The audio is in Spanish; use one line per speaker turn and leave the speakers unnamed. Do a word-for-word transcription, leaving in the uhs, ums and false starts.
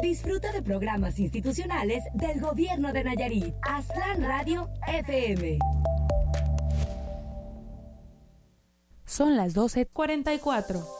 Disfruta de programas institucionales del Gobierno de Nayarit. Aztlán Radio F M.
Son las doce cuarenta y cuatro.